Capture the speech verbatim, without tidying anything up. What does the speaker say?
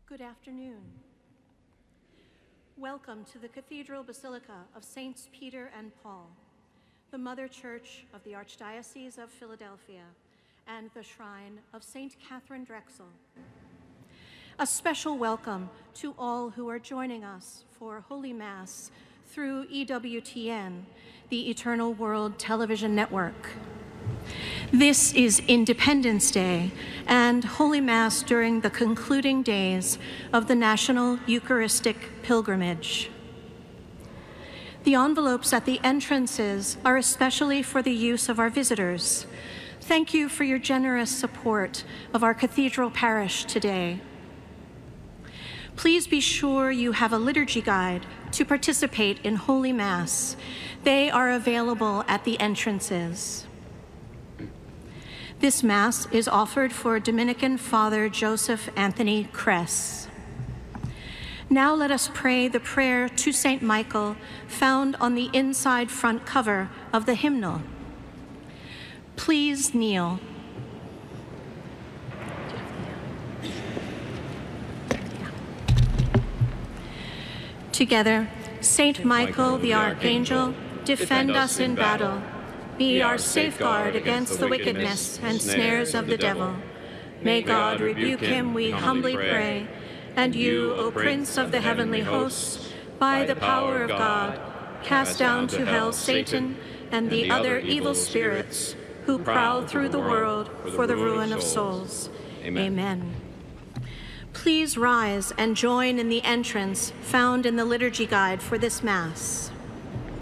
Good afternoon. Welcome to the Cathedral Basilica of Saints Peter and Paul, the Mother Church of the Archdiocese of Philadelphia, and the Shrine of Saint Catherine Drexel. A special welcome to all who are joining us for Holy Mass through E W T N, the Eternal World Television Network. This is Independence Day and Holy Mass during the concluding days of the National Eucharistic Pilgrimage. The envelopes at the entrances are especially for the use of our visitors. Thank you for your generous support of our cathedral parish today. Please be sure you have a liturgy guide to participate in Holy Mass. They are available at the entrances. This Mass is offered for Dominican Father Joseph Anthony Kress. Now let us pray the prayer to Saint Michael found on the inside front cover of the hymnal. Please kneel. Together, Saint Michael the Archangel, defend us in battle. Be our safeguard against the wickedness and snares of the devil. May God rebuke him, we humbly pray. And you, O Prince of the heavenly hosts, by the power of God, cast down to hell Satan and the other evil spirits who prowl through the world for the ruin of souls. Amen. Please rise and join in the entrance found in the liturgy guide for this Mass.